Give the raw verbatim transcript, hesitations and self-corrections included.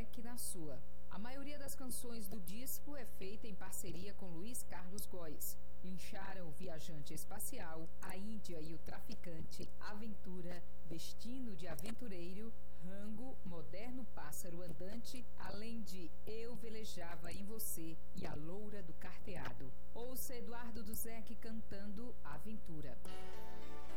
Zec na sua. A maioria das canções do disco é feita em parceria com Luiz Carlos Góes. Lincharam o viajante espacial, a Índia e o traficante, Aventura, Destino de Aventureiro, Rango, Moderno Pássaro Andante, além de Eu Velejava em Você e A Loura do Carteado. Ouça Eduardo do Zec cantando Aventura.